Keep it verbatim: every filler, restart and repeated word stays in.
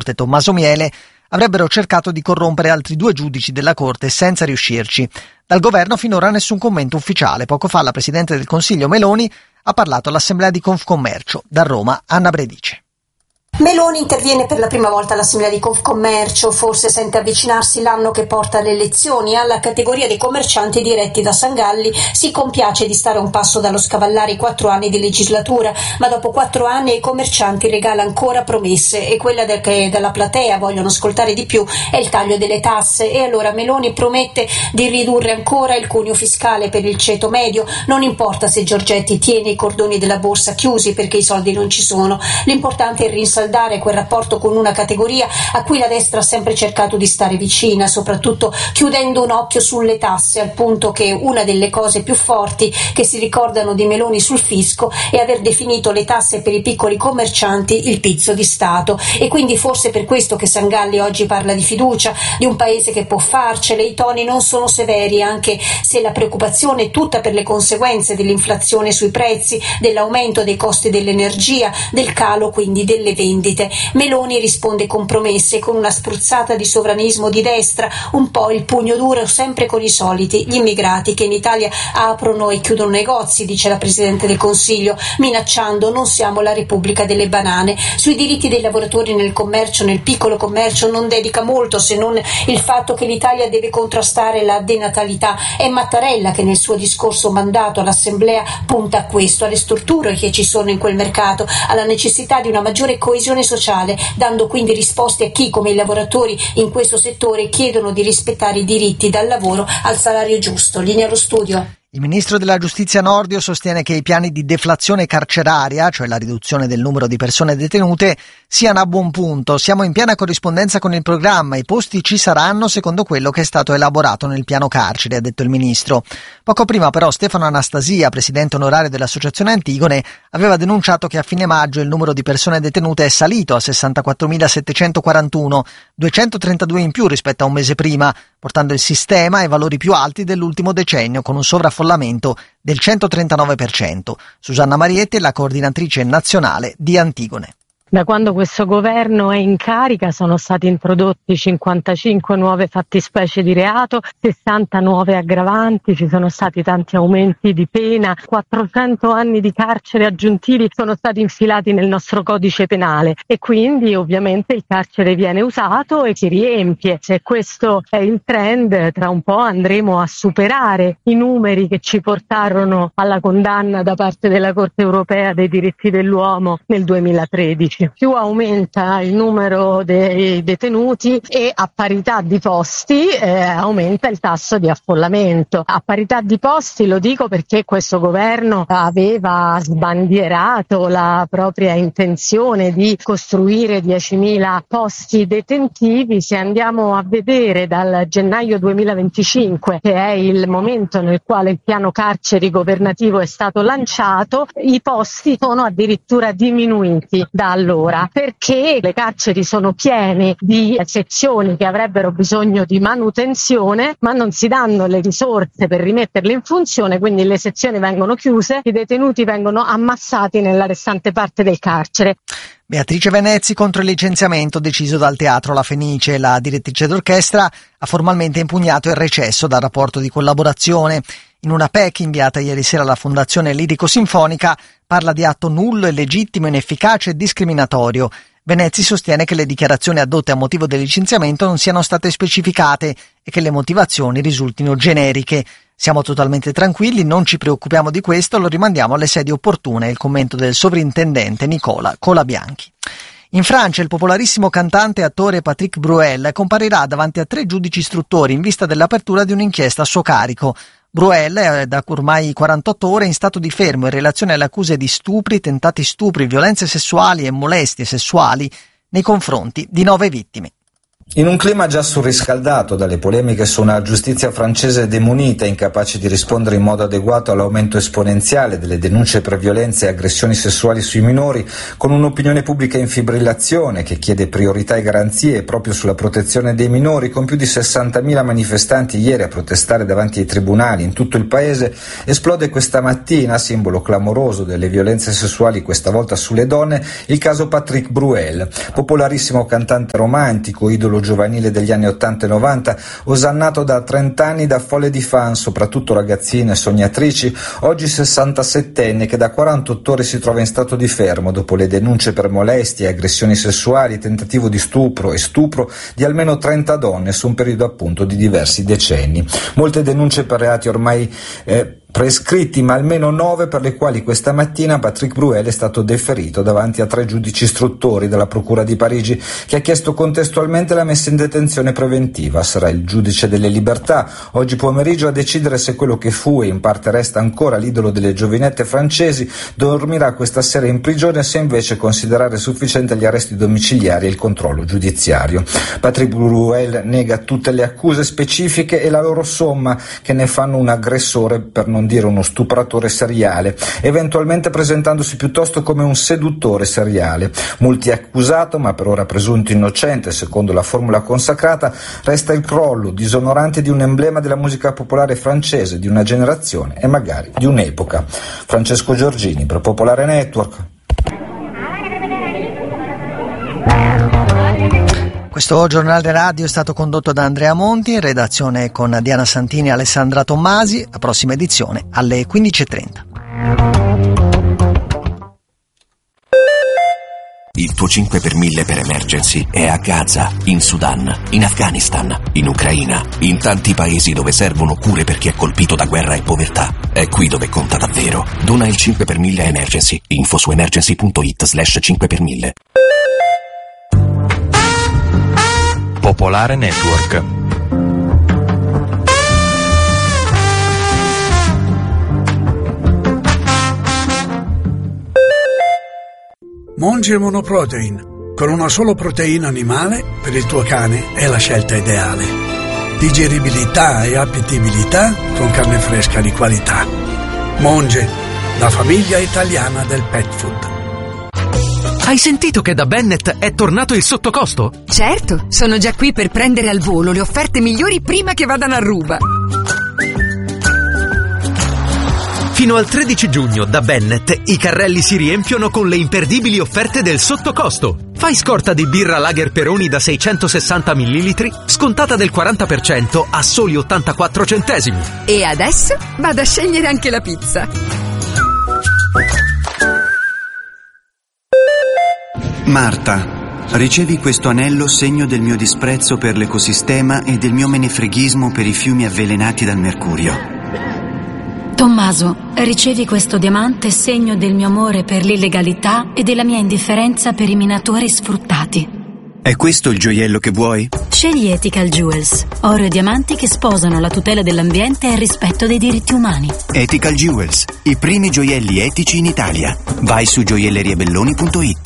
Corte Tommaso Miele avrebbero cercato di corrompere altri due giudici della Corte senza riuscirci. Dal governo finora nessun commento ufficiale. Poco fa la Presidente del Consiglio Meloni ha parlato all'Assemblea di Confcommercio. Da Roma, Anna Bredice. Meloni interviene per la prima volta all'Assemblea di Confcommercio, forse sente avvicinarsi l'anno che porta alle elezioni. Alla categoria dei commercianti diretti da Sangalli si compiace di stare a un passo dallo scavallare i quattro anni di legislatura, ma dopo quattro anni ai commercianti regala ancora promesse e quella del che dalla platea vogliono ascoltare di più è il taglio delle tasse. E allora Meloni promette di ridurre ancora il cuneo fiscale per il ceto medio, non importa se Giorgetti tiene i cordoni della borsa chiusi perché i soldi non ci sono, l'importante è rinsaldare quel rapporto con una categoria a cui la destra ha sempre cercato di stare vicina, soprattutto chiudendo un occhio sulle tasse, al punto che una delle cose più forti che si ricordano di Meloni sul fisco è aver definito le tasse per i piccoli commercianti il pizzo di Stato. E quindi forse per questo che Sangalli oggi parla di fiducia, di un paese che può farcele. I toni non sono severi, anche se la preoccupazione è tutta per le conseguenze dell'inflazione sui prezzi, dell'aumento dei costi dell'energia, del calo quindi delle vendite. Meloni risponde con promesse, con una spruzzata di sovranismo di destra, un po' il pugno duro sempre con i soliti, gli immigrati che in Italia aprono e chiudono negozi, dice la Presidente del Consiglio, minacciando non siamo la Repubblica delle banane. Sui diritti dei lavoratori nel commercio, nel piccolo commercio, non dedica molto, se non il fatto che l'Italia deve contrastare la denatalità. È Mattarella che nel suo discorso mandato all'Assemblea punta a questo, alle strutture che ci sono in quel mercato, alla necessità di una maggiore coesione sociale, dando quindi risposte a chi, come i lavoratori in questo settore, chiedono di rispettare i diritti dal lavoro al salario giusto. Linea allo studio. Il ministro della Giustizia Nordio sostiene che i piani di deflazione carceraria, cioè la riduzione del numero di persone detenute, siano a buon punto. Siamo in piena corrispondenza con il programma, i posti ci saranno secondo quello che è stato elaborato nel piano carceri, ha detto il ministro. Poco prima però Stefano Anastasia, presidente onorario dell'Associazione Antigone, aveva denunciato che a fine maggio il numero di persone detenute è salito a sessantaquattromilasettecentoquarantuno, duecentotrentadue in più rispetto a un mese prima, portando il sistema ai valori più alti dell'ultimo decennio con un sovraffollamento del centotrentanove per cento. Susanna Marietti è la coordinatrice nazionale di Antigone. Da quando questo governo è in carica sono stati introdotti cinquantacinque nuove fattispecie di reato, sessanta nuove aggravanti, ci sono stati tanti aumenti di pena, quattrocento anni di carcere aggiuntivi sono stati infilati nel nostro codice penale e quindi ovviamente il carcere viene usato e si riempie. Se questo è il trend, tra un po' andremo a superare i numeri che ci portarono alla condanna da parte della Corte Europea dei diritti dell'uomo nel duemilatredici. Più aumenta il numero dei detenuti e a parità di posti eh, aumenta il tasso di affollamento. A parità di posti lo dico perché questo governo aveva sbandierato la propria intenzione di costruire diecimila posti detentivi. Se andiamo a vedere dal gennaio duemilaventicinque, che è il momento nel quale il piano carceri governativo è stato lanciato, i posti sono addirittura diminuiti da allora. Perché le carceri sono piene di sezioni che avrebbero bisogno di manutenzione, ma non si danno le risorse per rimetterle in funzione, quindi le sezioni vengono chiuse, i detenuti vengono ammassati nella restante parte del carcere. Beatrice Venezzi contro il licenziamento deciso dal Teatro La Fenice. La direttrice d'orchestra ha formalmente impugnato il recesso dal rapporto di collaborazione. In una P E C inviata ieri sera alla Fondazione Lirico-Sinfonica parla di atto nullo, illegittimo, inefficace e discriminatorio. Venezzi sostiene che le dichiarazioni adotte a motivo del licenziamento non siano state specificate e che le motivazioni risultino generiche. Siamo totalmente tranquilli, non ci preoccupiamo di questo, lo rimandiamo alle sedi opportune, il commento del sovrintendente Nicola Colabianchi. In Francia il popolarissimo cantante e attore Patrick Bruel comparirà davanti a tre giudici istruttori in vista dell'apertura di un'inchiesta a suo carico. Bruel è da ormai quarantotto ore in stato di fermo in relazione alle accuse di stupri, tentati stupri, violenze sessuali e molestie sessuali nei confronti di nove vittime. In un clima già surriscaldato dalle polemiche su una giustizia francese demunita, incapace di rispondere in modo adeguato all'aumento esponenziale delle denunce per violenze e aggressioni sessuali sui minori, con un'opinione pubblica in fibrillazione che chiede priorità e garanzie proprio sulla protezione dei minori, con più di sessantamila manifestanti ieri a protestare davanti ai tribunali in tutto il paese, esplode questa mattina, simbolo clamoroso delle violenze sessuali questa volta sulle donne, il caso Patrick Bruel, popolarissimo cantante romantico, idolo giovanile degli anni ottanta e novanta, osannato da trenta anni da folle di fan, soprattutto ragazzine e sognatrici, oggi sessantasettenne che da quarantotto ore si trova in stato di fermo dopo le denunce per molestie, aggressioni sessuali, tentativo di stupro e stupro di almeno trenta donne su un periodo appunto di diversi decenni. Molte denunce per reati ormai eh, prescritti, ma almeno nove per le quali questa mattina Patrick Bruel è stato deferito davanti a tre giudici istruttori della Procura di Parigi, che ha chiesto contestualmente la messa in detenzione preventiva. Sarà il giudice delle libertà oggi pomeriggio a decidere se quello che fu e in parte resta ancora l'idolo delle giovinette francesi dormirà questa sera in prigione, se invece considerare sufficiente gli arresti domiciliari e il controllo giudiziario. Patrick Bruel nega tutte le accuse specifiche e la loro somma, che ne fanno un aggressore, per non dire uno stupratore seriale, eventualmente presentandosi piuttosto come un seduttore seriale. Multiaccusato, ma per ora presunto innocente secondo la formula consacrata, resta il crollo disonorante di un emblema della musica popolare francese, di una generazione e magari di un'epoca. Francesco Giorgini per Popolare Network. Questo giornale radio è stato condotto da Andrea Monti, in redazione con Diana Santini e Alessandra Tommasi. La prossima edizione alle quindici e trenta. Il tuo cinque per mille per Emergency è a Gaza, in Sudan, in Afghanistan, in Ucraina, in tanti paesi dove servono cure per chi è colpito da guerra e povertà. È qui dove conta davvero. Dona il cinque per mille a Emergency. Info su emergency.it slash cinque per mille. Popolare Network. Monge Monoprotein. Con una sola proteina animale, per il tuo cane è la scelta ideale. Digeribilità e appetibilità con carne fresca di qualità. Monge, la famiglia italiana del pet food. Hai sentito che da Bennett è tornato il sottocosto? Certo, sono già qui per prendere al volo le offerte migliori prima che vadano a ruba. Fino al tredici giugno da Bennett i carrelli si riempiono con le imperdibili offerte del sottocosto. Fai scorta di birra Lager Peroni da seicentosessanta millilitri, scontata del quaranta per cento a soli ottantaquattro centesimi. E adesso vado a scegliere anche la pizza. Marta, ricevi questo anello segno del mio disprezzo per l'ecosistema e del mio menefreghismo per i fiumi avvelenati dal mercurio. Tommaso, ricevi questo diamante segno del mio amore per l'illegalità e della mia indifferenza per i minatori sfruttati. È questo il gioiello che vuoi? Scegli Ethical Jewels, oro e diamanti che sposano la tutela dell'ambiente e il rispetto dei diritti umani. Ethical Jewels, i primi gioielli etici in Italia. Vai su gioielleriabelloni punto it.